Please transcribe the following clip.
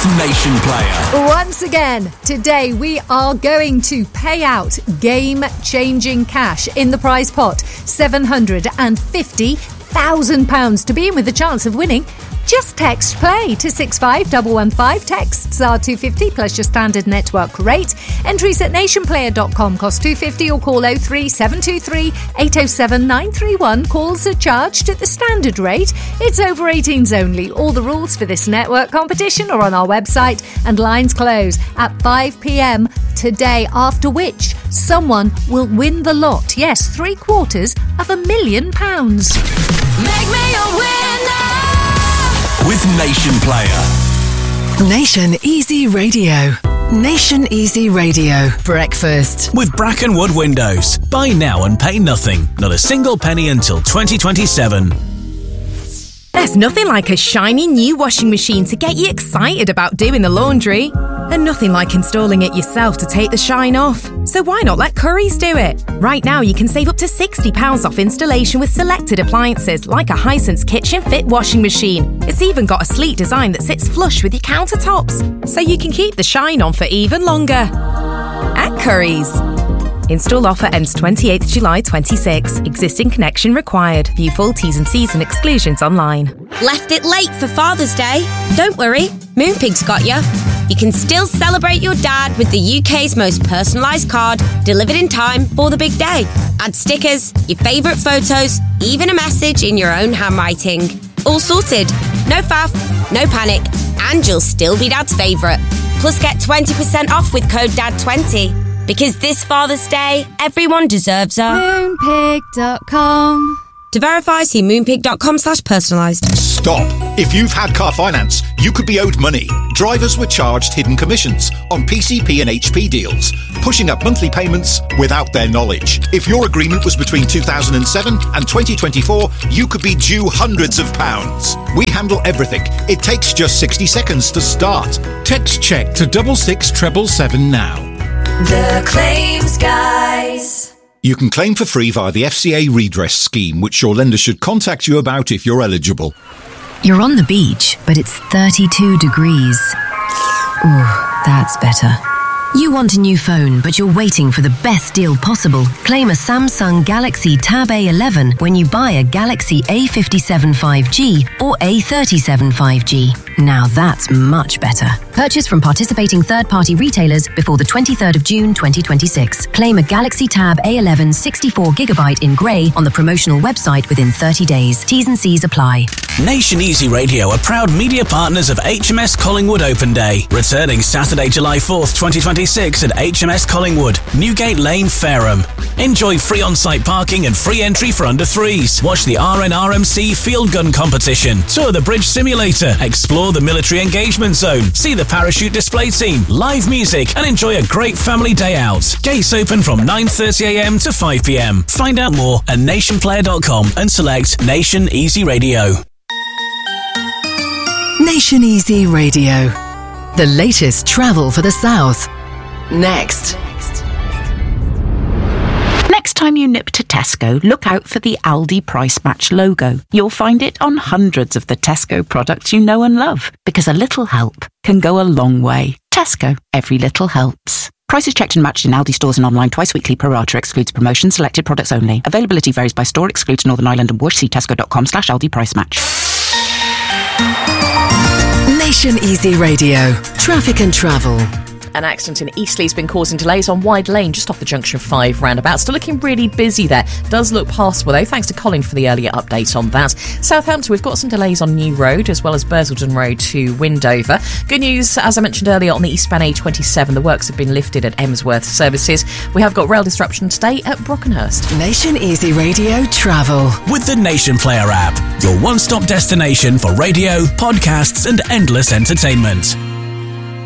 with Nation Player. Once again, today we are going to pay out game-changing cash in the prize pot. £750,000 to be in with a chance of winning. Just text play to 65115. Texts are $2.50 plus your standard network rate. Entries at nationplayer.com cost $2.50 or call 03723 807 931. Calls are charged at the standard rate. It's over 18s only. All the rules for this network competition are on our website, and lines close at 5 p.m. today, after which someone will win the lot. Yes, £750,000. Make me a winner with Nation Player. Nation Easy Radio. Nation Easy Radio. Breakfast. With Brackenwood Windows. Buy now and pay nothing. Not a single penny until 2027. There's nothing like a shiny new washing machine to get you excited about doing the laundry. And nothing like installing it yourself to take the shine off. So why not let Currys do it? Right now you can save up to £60 off installation with selected appliances like a Hisense Kitchen Fit washing machine. It's even got a sleek design that sits flush with your countertops, so you can keep the shine on for even longer. At Currys. Install offer ends 28th July 26. Existing connection required. View full T's and C's and exclusions online. Left it late for Father's Day? Don't worry, Moonpig's got you. You can still celebrate your dad with the UK's most personalised card, delivered in time for the big day. Add stickers, your favourite photos, even a message in your own handwriting. All sorted. No faff, no panic, and you'll still be Dad's favourite. Plus get 20% off with code DAD20. Because this Father's Day, everyone deserves a Moonpig.com. To verify, see moonpig.com/personalised. Stop. If you've had car finance, you could be owed money. Drivers were charged hidden commissions on PCP and HP deals, pushing up monthly payments without their knowledge. If your agreement was between 2007 and 2024, you could be due hundreds of pounds. We handle everything. It takes just 60 seconds to start. Text check to 66777 now. The Claims Guys. You can claim for free via the FCA redress scheme, which your lender should contact you about if you're eligible. You're on the beach, but it's 32 degrees. Ooh, that's better. You want a new phone, but you're waiting for the best deal possible. Claim a Samsung Galaxy Tab A11 when you buy a Galaxy A57 5G or A37 5G. Now that's much better. Purchase from participating third-party retailers before the 23rd of June 2026. Claim a Galaxy Tab A11 64GB in grey on the promotional website within 30 days. T's and C's apply. Nation Easy Radio are proud media partners of HMS Collingwood Open Day, returning Saturday, July 4th, 2026 at HMS Collingwood, Newgate Lane, Fareham. Enjoy free on-site parking and free entry for under threes. Watch the RNRMC field gun competition. Tour the bridge simulator. Explore the military engagement zone. See the parachute display team. Live music and enjoy a great family day out. Gates open from 9:30am to 5pm. Find out more at nationplayer.com and select Nation Easy Radio. Nation Easy Radio. The latest travel for the South. Next. Next time you nip to Tesco, look out for the Aldi Price Match logo. You'll find it on hundreds of the Tesco products you know and love, because a little help can go a long way. Tesco, every little helps. Prices checked and matched in Aldi stores and online twice weekly. Pro rata excludes promotions, selected products only. Availability varies by store, excludes Northern Ireland and Bush. See tesco.com/Aldi Price Match. Nation Easy Radio. Traffic and travel. An accident in Eastleigh has been causing delays on Wide Lane, just off the Junction 5 roundabout. Still looking really busy there. Does look passable though. Thanks to Colin for the earlier update on that. Southampton, we've got some delays on New Road as well as Bursledon Road to Windover. Good news, as I mentioned earlier, on the eastbound A27, the works have been lifted at Emsworth Services. We have got rail disruption today at Brockenhurst. Nation Easy Radio Travel. With the Nation Player app, your one-stop destination for radio, podcasts and endless entertainment.